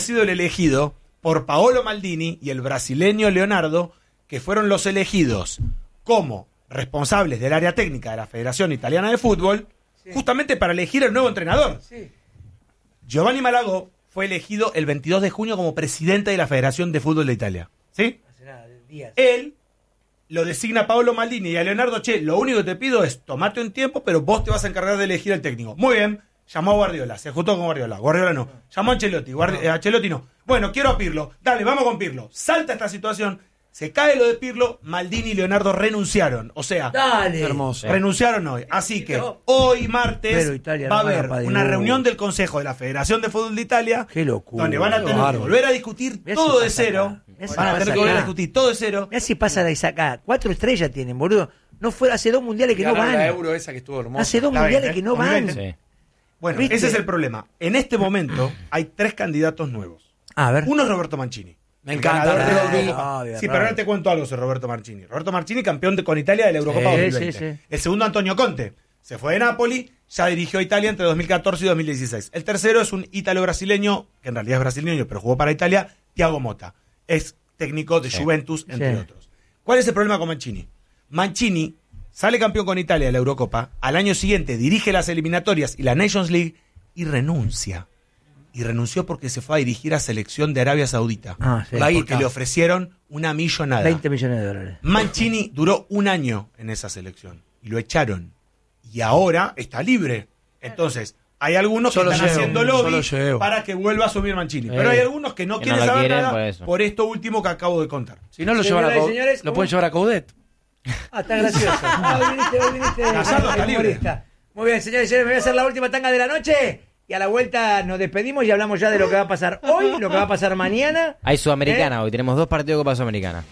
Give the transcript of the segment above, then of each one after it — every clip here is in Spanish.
sido el elegido por Paolo Maldini y el brasileño Leonardo, que fueron los elegidos como responsables del área técnica de la Federación Italiana de Fútbol, justamente para elegir el nuevo entrenador. Giovanni Malagò fue elegido el 22 de junio como presidente de la Federación de Fútbol de Italia. ¿Sí? Él lo designa a Paolo Maldini y a Leonardo, lo único que te pido es tomate un tiempo, pero vos te vas a encargar de elegir el técnico. Muy bien, llamó a Guardiola, se juntó con Guardiola no. Llamó a Ancelotti, Ancelotti no. Bueno, quiero a Pirlo, dale, vamos con Pirlo. Salta esta situación, se cae lo de Pirlo, Maldini y Leonardo renunciaron. O sea, renunciaron hoy. Así que hoy martes va a haber una reunión del Consejo de la Federación de Fútbol de Italia. Qué locura. Donde van a tener que volver a discutir todo de cero. Van a tener que volver a discutir todo de cero. Mirá si pasa de acá. 4 estrellas tienen, boludo. No fue hace 2 mundiales que no van. La Euro esa que estuvo hermosa. Hace 2 mundiales que no van. Sí. Bueno, ese es el problema. En este momento hay 3 candidatos nuevos. A ver. Uno es Roberto Mancini. Me encanta. Sí, pero ahora te cuento algo sobre Roberto Mancini. Roberto Mancini, campeón con Italia de la Eurocopa 2020. El segundo, Antonio Conte. Se fue de Napoli, ya dirigió a Italia entre 2014 y 2016. El tercero es un ítalo-brasileño, que en realidad es brasileño, pero jugó para Italia, Thiago Motta. Es técnico de Juventus, entre otros. ¿Cuál es el problema con Mancini? Mancini sale campeón con Italia de la Eurocopa, al año siguiente dirige las eliminatorias y la Nations League y renuncia. Y renunció porque se fue a dirigir a selección de Arabia Saudita. Porque le ofrecieron una millonada. 20 millones de dólares. Mancini duró 1 año en esa selección y lo echaron. Y ahora está libre. Entonces, hay algunos que están haciendo lobby para que vuelva a asumir Mancini. Pero hay algunos que no quieren saber nada por esto último que acabo de contar. Si no lo llevan a Coudet, lo pueden llevar a Coudet. Está gracioso. Hoy viniste humorista. Muy bien, señores y señores, me voy a hacer la última tanga de la noche. Y a la vuelta nos despedimos y hablamos ya de lo que va a pasar hoy, lo que va a pasar mañana. Hay Sudamericana, hoy tenemos 2 partidos de Copa Sudamericana.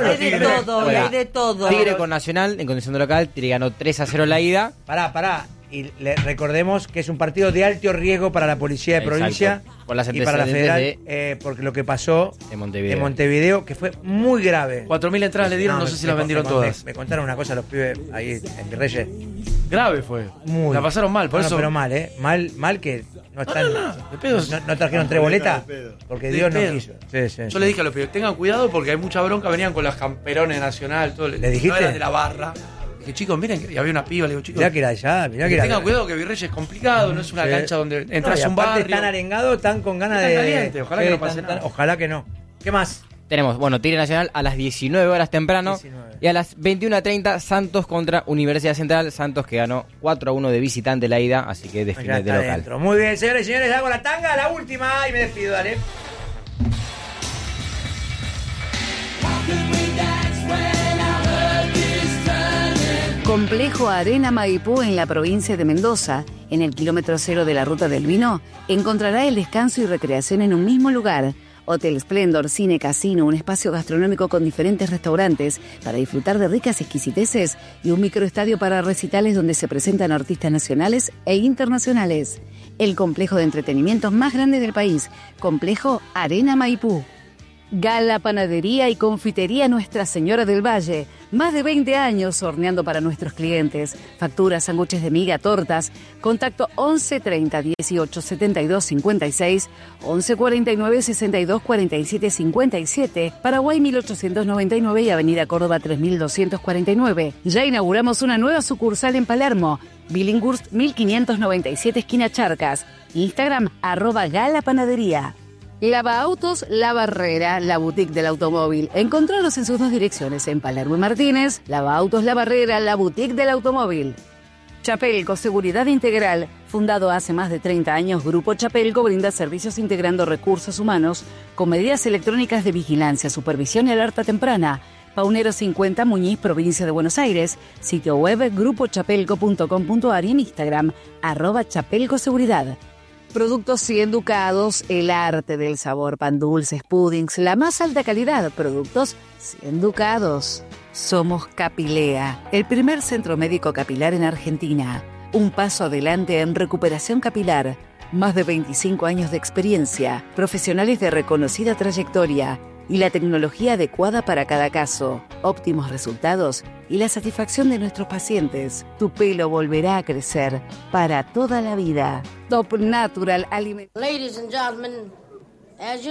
Hay de todo. Tigre con Nacional, en condición de local, Tigre ganó 3-0 la ida. Pará. Y recordemos que es un partido de alto riesgo para la policía de provincia por las y para la federal, porque lo que pasó en Montevideo, que fue muy grave. 4.000 entradas le dieron, no sé si las vendieron todas. Me contaron una cosa los pibes ahí en Virreyes. Grave fue. La pasaron mal, por eso. Pero mal, mal que no están. No trajeron 3 boletas porque Dios no quiso. Yo le dije a los pibes, tengan cuidado porque hay mucha bronca, venían con las camperones Nacional, todo. ¿Le dijiste? No eran de la barra. Dije, chicos, miren, y había una piba, le digo, chicos. Mirá que era allá, tengan cuidado que Virreyes es complicado, no es una cancha donde entras a un barrio. Están arengados, están con ganas de. Caliente, ojalá que no pase nada. Ojalá que no. ¿Qué más? Tenemos, Tigre Nacional a las 19 horas temprano. Y a las 21:30 Santos contra Universidad Central. Santos que ganó 4-1 de visitante la ida, así que define de local. Dentro. Muy bien, señores y señores, hago la tanga, la última y me despido, dale. Complejo Arena Maipú en la provincia de Mendoza, en el kilómetro 0 de la Ruta del Vino, encontrará el descanso y recreación en un mismo lugar. Hotel Splendor, cine, casino, un espacio gastronómico con diferentes restaurantes para disfrutar de ricas exquisiteces y un microestadio para recitales donde se presentan artistas nacionales e internacionales. El complejo de entretenimiento más grande del país, Complejo Arena Maipú. Gala Panadería y Confitería Nuestra Señora del Valle. Más de 20 años horneando para nuestros clientes. Facturas, sándwiches de miga, tortas. Contacto 11 30 18 72 56, 11 49 62 47 57, Paraguay 1899 y Avenida Córdoba 3249. Ya inauguramos una nueva sucursal en Palermo. Billinghurst 1597 esquina Charcas. Instagram @Gala Panadería. Lava Autos La Barrera, la boutique del automóvil. Encontraros en sus 2 direcciones, en Palermo y Martínez. Lava Autos La Barrera, la boutique del automóvil. Chapelco, seguridad integral. Fundado hace más de 30 años, Grupo Chapelco brinda servicios integrando recursos humanos con medidas electrónicas de vigilancia, supervisión y alerta temprana. Paunero 50, Muñiz, provincia de Buenos Aires. Sitio web grupochapelco.com.ar y en Instagram @chapelcoseguridad. Productos 100 Ducados, el arte del sabor, pan dulces, puddings, la más alta calidad. Productos 100 Ducados. Somos Capilea, el primer centro médico capilar en Argentina. Un paso adelante en recuperación capilar. Más de 25 años de experiencia, profesionales de reconocida trayectoria y la tecnología adecuada para cada caso. Óptimos resultados y la satisfacción de nuestros pacientes. Tu pelo volverá a crecer para toda la vida. Top Natural Alimentos. Ladies and gentlemen, Yo